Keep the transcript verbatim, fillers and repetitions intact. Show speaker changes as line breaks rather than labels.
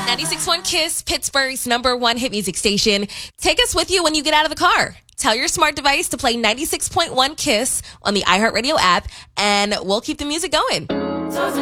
ninety-six point one Kiss, Pittsburgh's number one hit music station. Take us with you when you get out of the car. Tell your smart device to play ninety-six point one Kiss on the iHeartRadio app, and we'll keep the music going.